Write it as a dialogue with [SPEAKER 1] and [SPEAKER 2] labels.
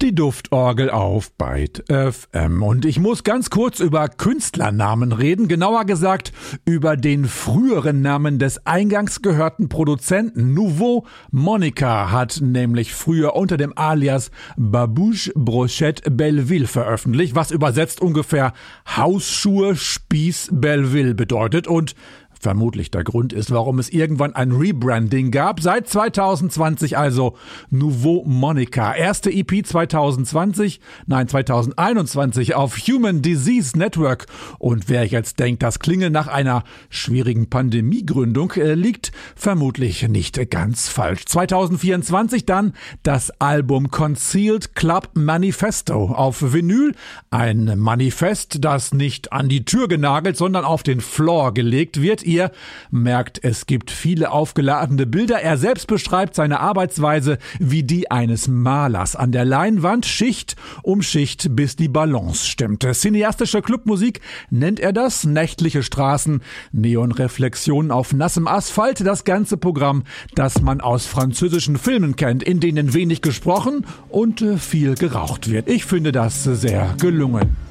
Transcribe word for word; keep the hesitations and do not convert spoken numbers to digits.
[SPEAKER 1] Die Duftorgel auf Byte F M. Und ich muss ganz kurz über Künstlernamen reden, genauer gesagt über den früheren Namen des eingangs gehörten Produzenten. Nouveau Monica hat nämlich früher unter dem Alias Babouche Brochette Belleville veröffentlicht, was übersetzt ungefähr Hausschuhe Spieß Belleville bedeutet und vermutlich der Grund ist, warum es irgendwann ein Rebranding gab. Seit zwanzig zwanzig also Nouveau Monica. Erste E P zwanzig zwanzig, nein zwanzig einundzwanzig auf Human Disease Network. Und wer jetzt denkt, das klinge nach einer schwierigen Pandemiegründung, äh, liegt vermutlich nicht ganz falsch. zwanzig vierundzwanzig dann das Album Concealed Club Manifesto auf Vinyl. Ein Manifest, das nicht an die Tür genagelt, sondern auf den Floor gelegt wird. Ihr merkt, es gibt viele aufgeladene Bilder. Er selbst beschreibt seine Arbeitsweise wie die eines Malers an der Leinwand, Schicht um Schicht, bis die Balance stimmt. Cineastische Clubmusik nennt er das, nächtliche Straßen, Neonreflexionen auf nassem Asphalt, das ganze Programm, das man aus französischen Filmen kennt, in denen wenig gesprochen und viel geraucht wird. Ich finde das sehr gelungen.